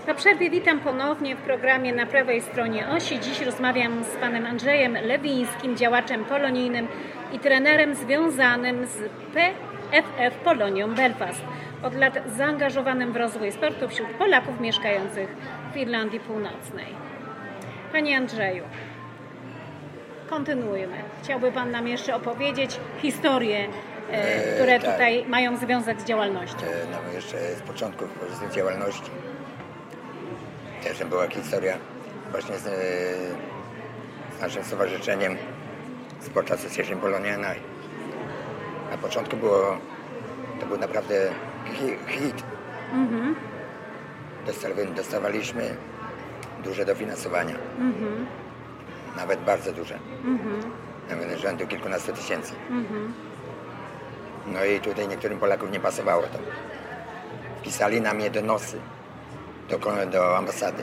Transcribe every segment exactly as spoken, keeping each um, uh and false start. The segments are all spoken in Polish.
Po przerwie witam ponownie w programie Na prawej stronie osi. Dziś rozmawiam z panem Andrzejem Lewińskim, działaczem polonijnym i trenerem związanym z P F F Polonią Belfast. Od lat zaangażowanym w rozwój sportu wśród Polaków mieszkających w Irlandii Północnej. Panie Andrzeju, kontynuujmy. Chciałby pan nam jeszcze opowiedzieć historie, e, które e, tak. tutaj mają związek z działalnością. E, no jeszcze z początku z działalności. Też była historia właśnie z, z naszym stowarzyszeniem Sport Association Poloniana. Na początku było, to był naprawdę hit. Mhm. Dostawaliśmy duże dofinansowania. Mhm. Nawet bardzo duże. Mhm. Nawet rzędu kilkunastu tysięcy. Mhm. No i tutaj niektórym Polakom nie pasowało to. Wpisali na mnie donosy do, do ambasady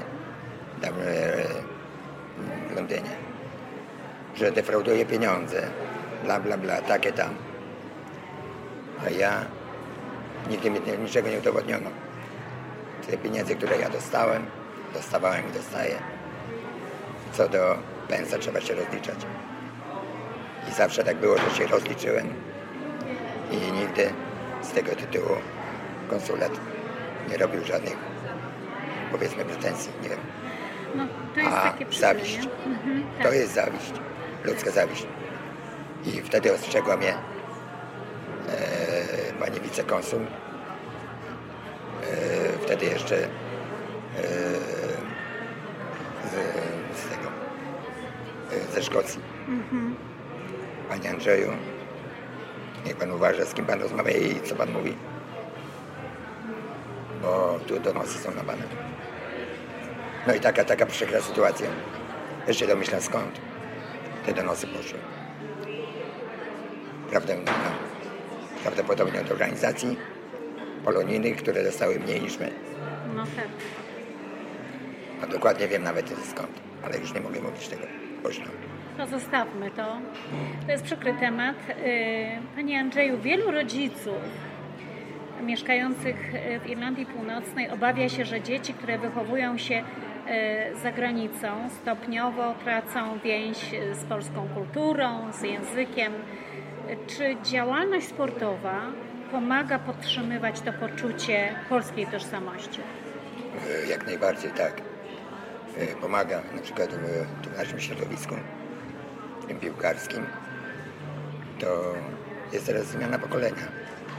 w Londynie, że defrauduje pieniądze, bla bla bla, takie tam. A ja nigdy mi niczego nie udowodniono. Te pieniądze, które ja dostałem, dostawałem i dostaję. Co do pensa trzeba się rozliczać. I zawsze tak było, że się rozliczyłem i nigdy z tego tytułu konsulat nie robił żadnych, powiedzmy, pretensji, nie wiem. No, to jest A takie zawiść, mhm, tak. To jest zawiść, ludzka zawiść. I wtedy ostrzegła mnie e, pani wicekonsul, e, wtedy jeszcze e, z, z tego, e, ze Szkocji. Mhm. Panie Andrzeju, niech pan uważa, z kim pan rozmawia i co pan mówi, bo tu donosy są na pana. No i taka, taka przykra sytuacja. Jeszcze domyślam, skąd te donosy poszły. Prawdopodobnie, prawdopodobnie od organizacji polonijnych, które dostały mniej niż my. No tak. No dokładnie wiem nawet skąd, ale już nie mogę mówić tego głośno. To zostawmy to. To jest przykry temat. Panie Andrzeju, wielu rodziców mieszkających w Irlandii Północnej obawia się, że dzieci, które wychowują się za granicą, stopniowo tracą więź z polską kulturą, z językiem. Czy działalność sportowa pomaga podtrzymywać to poczucie polskiej tożsamości? Jak najbardziej tak. Pomaga na przykład w, w naszym środowisku, w tym piłkarskim. To jest teraz zmiana pokolenia.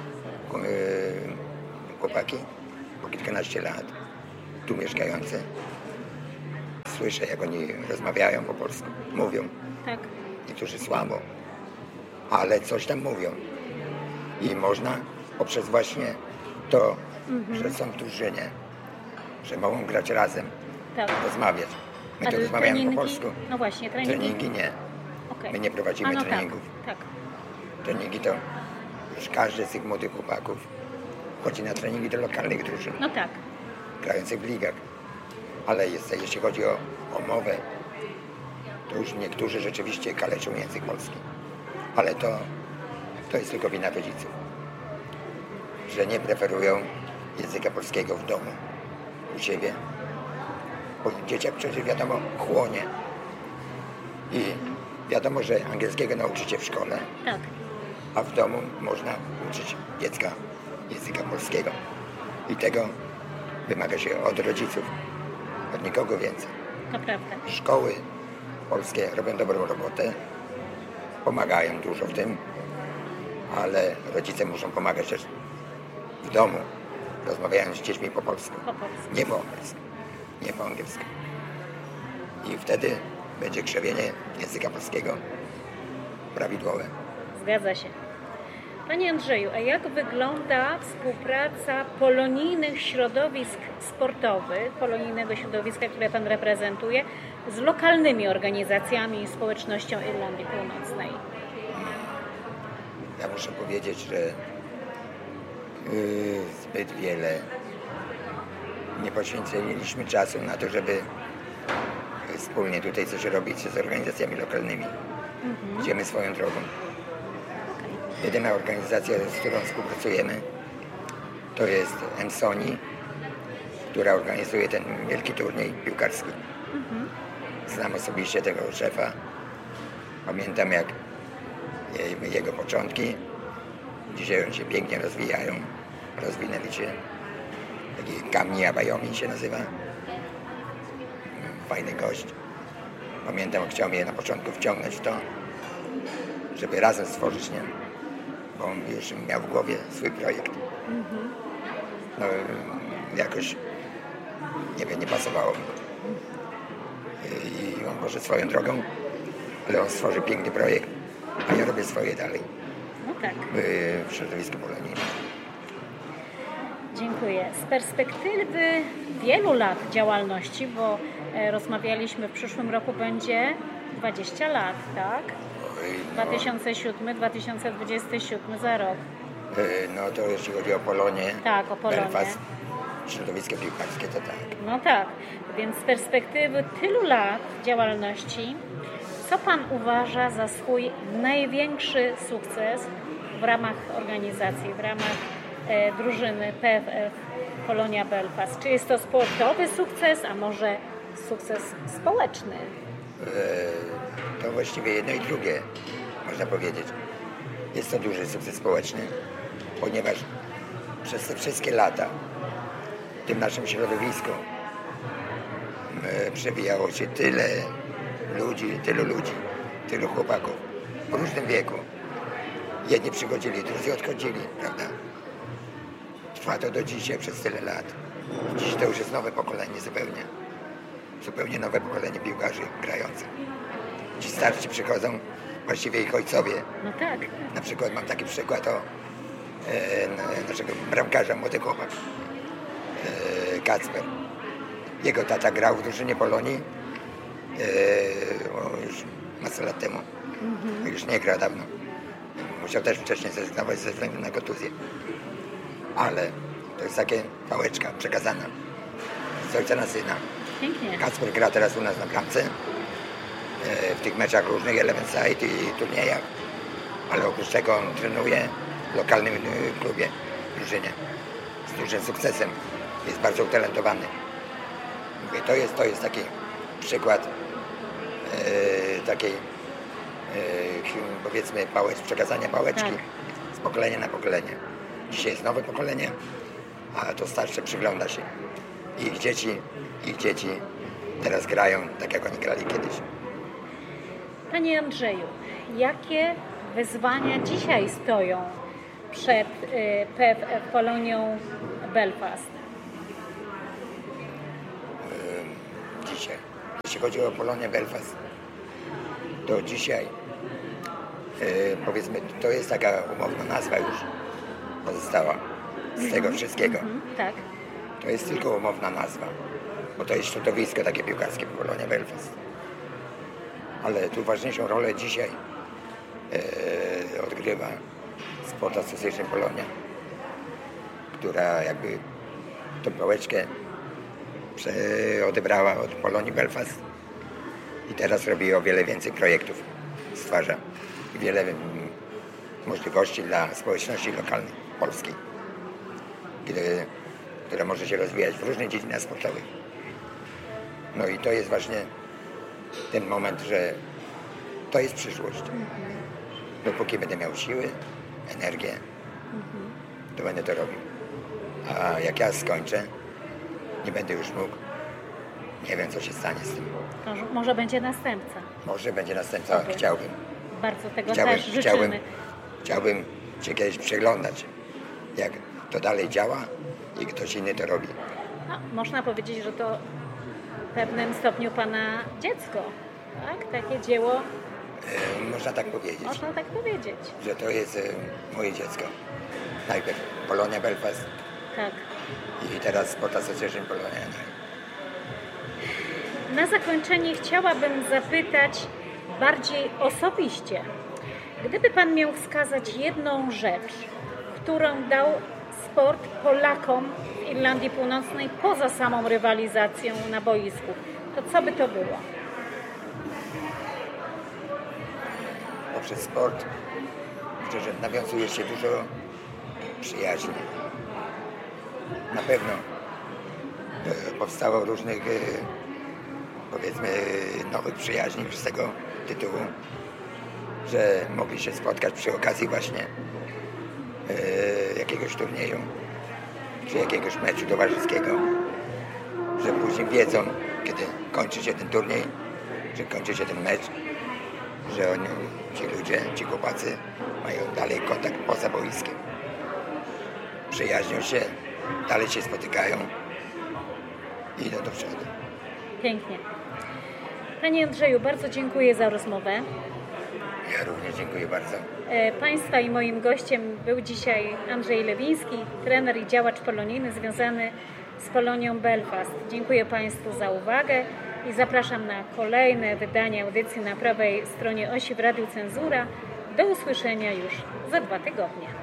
Chłopaki po kilkanaście lat, tu mieszkające, słyszę, jak oni rozmawiają po polsku, mówią. Tak. Niektórzy słabo, ale coś tam mówią. I można poprzez właśnie to, mhm. że są w drużynie, że mogą grać razem, tak. rozmawiać. My ale to rozmawiamy treningi? po polsku. No właśnie, treningi. Treningi nie. Okay. My nie prowadzimy no treningów. Tak. tak. Treningi to już każdy z tych młodych chłopaków chodzi na treningi do lokalnych drużyn. No tak. Grających w ligach. Ale jest, jeśli chodzi o, o mowę, to już niektórzy rzeczywiście kaleczą język polski. Ale to, to jest tylko wina rodziców, że nie preferują języka polskiego w domu, u siebie. Bo dzieciak przecież wiadomo chłonie. I wiadomo, że angielskiego nauczycie w szkole, tak. a w domu można uczyć dziecka języka polskiego. I tego wymaga się od rodziców, od nikogo więcej. To prawda. Szkoły polskie robią dobrą robotę, pomagają dużo w tym, ale rodzice muszą pomagać też w domu, rozmawiając z dziećmi po polsku. Po polsku. Nie po angielsku. Nie po angielsku. I wtedy będzie krzewienie języka polskiego prawidłowe. Zgadza się. Panie Andrzeju, a jak wygląda współpraca polonijnych środowisk sportowych, polonijnego środowiska, które pan reprezentuje, z lokalnymi organizacjami i społecznością Irlandii Północnej? Ja muszę powiedzieć, że yy, zbyt wiele nie poświęciliśmy czasu na to, żeby wspólnie tutaj coś robić z organizacjami lokalnymi. Mhm. Idziemy swoją drogą. Jedyna organizacja, z którą współpracujemy, to jest M S O N I, która organizuje ten wielki turniej piłkarski. Mhm. Znam osobiście tego szefa. Pamiętam jak jego początki. Dzisiaj oni się pięknie rozwijają. Rozwinęli się. Taki Kamni Abayomi się nazywa. Fajny gość. Pamiętam, jak chciał mnie na początku wciągnąć w to, żeby razem stworzyć, nie? Bo on już miał w głowie swój projekt. Mhm. No jakoś, nie wiem, nie pasowało mi. I on poszedł swoją drogą, ale on stworzył piękny projekt, a ja robię swoje dalej. No tak. W środowisku polonijnym. Dziękuję. Z perspektywy wielu lat działalności, bo rozmawialiśmy, w przyszłym roku będzie dwadzieścia lat, tak? Oj, no. dwa tysiące siódmy do dwa tysiące dwudziestego siódmego za rok. No to jeśli chodzi o Polonię, tak, o Polonię. Belfast, środowisko piłkarskie, to tak. No tak, więc z perspektywy tylu lat działalności, co Pan uważa za swój największy sukces w ramach organizacji, w ramach e, drużyny P F F Polonia Belfast? Czy jest to sportowy sukces, a może sukces społeczny? E, to właściwie jedno i drugie, można powiedzieć. Jest to duży sukces społeczny, ponieważ przez te wszystkie lata w tym naszym środowisku e, przewijało się tyle ludzi, tylu ludzi, tylu chłopaków w różnym wieku. Jedni przychodzili, drudzy odchodzili, prawda? Trwa to do dzisiaj przez tyle lat. Dziś to już jest nowe pokolenie zupełnie. Zupełnie nowe pokolenie piłkarzy grających. Ci starsi przychodzą, właściwie ich ojcowie. No tak. Na przykład mam taki przykład o e, naszego bramkarza, młody chłopak, e, Kacper. Jego tata grał w drużynie Polonii e, o, już masę lat temu. Mm-hmm. Już nie gra dawno. Musiał też wcześniej zrezygnować ze względu na kontuzję. Ale to jest takie pałeczka przekazana z ojca na syna. Pięknie. Kacper gra teraz u nas na bramce, w tych meczach różnych Eleven Side i turniejach, ale oprócz tego on trenuje w lokalnym klubie, w drużynie, z dużym sukcesem. Jest bardzo utalentowany. Mówię, to jest, to jest taki przykład e, takiej, e, powiedzmy, pałecz, przekazania pałeczki tak. z pokolenia na pokolenie. Dzisiaj jest nowe pokolenie, a to starsze przygląda się. Ich dzieci, ich dzieci teraz grają tak, jak oni grali kiedyś. Panie Andrzeju, jakie wyzwania dzisiaj stoją przed P F F Polonią Belfast? Dzisiaj. Jeśli chodzi o Polonię Belfast, to dzisiaj powiedzmy, to jest taka umowna nazwa już pozostała z tego wszystkiego. Mm-hmm, tak. To jest tylko umowna nazwa, bo to jest środowisko takie piłkarskie Polonia Belfast. Ale tu ważniejszą rolę dzisiaj e, odgrywa Sport Association Polonia, która jakby tą pałeczkę prze, odebrała od Polonii Belfast i teraz robi o wiele więcej projektów, stwarza i wiele m, możliwości dla społeczności lokalnej, polskiej, gdy, która może się rozwijać w różnych dziedzinach sportowych. No i to jest właśnie ten moment, że to jest przyszłość. Mm-hmm. Dopóki będę miał siły, energię, mm-hmm. to będę to robił. A jak ja skończę, nie będę już mógł, nie wiem, co się stanie z tym. To może będzie następca. Może będzie następca, okay. Chciałbym. Bardzo tego chciałbym, też życzymy. Chciałbym, chciałbym się kiedyś przyglądać, jak to dalej działa i ktoś inny to robi. No, można powiedzieć, że to w pewnym stopniu Pana dziecko, tak? Takie dzieło. E, można tak powiedzieć. Można tak powiedzieć. Że to jest e, moje dziecko. Najpierw Polonia Belfast. Tak. I teraz Sport Association Polonia. Na zakończenie chciałabym zapytać bardziej osobiście. Gdyby Pan miał wskazać jedną rzecz, którą dał sport Polakom w Irlandii Północnej poza samą rywalizacją na boisku, to co by to było? Poprzez sport myślę, że nawiązuje się dużo przyjaźni. Na pewno powstało różnych, powiedzmy, nowych przyjaźni z tego tytułu, że mogli się spotkać przy okazji właśnie jakiegoś turnieju, czy jakiegoś meczu towarzyskiego, że później wiedzą, kiedy kończy się ten turniej, że kończy się ten mecz, że oni, ci ludzie, ci chłopacy mają dalej kontakt poza boiskiem. Przyjaźnią się, dalej się spotykają i idą do przodu. Pięknie. Panie Andrzeju, bardzo dziękuję za rozmowę. Ja również dziękuję bardzo. Państwa i moim gościem był dzisiaj Andrzej Lewiński, trener i działacz polonijny związany z Polonią Belfast. Dziękuję Państwu za uwagę i zapraszam na kolejne wydanie audycji na prawej stronie osi w Radiu Cenzura. Do usłyszenia już za dwa tygodnie.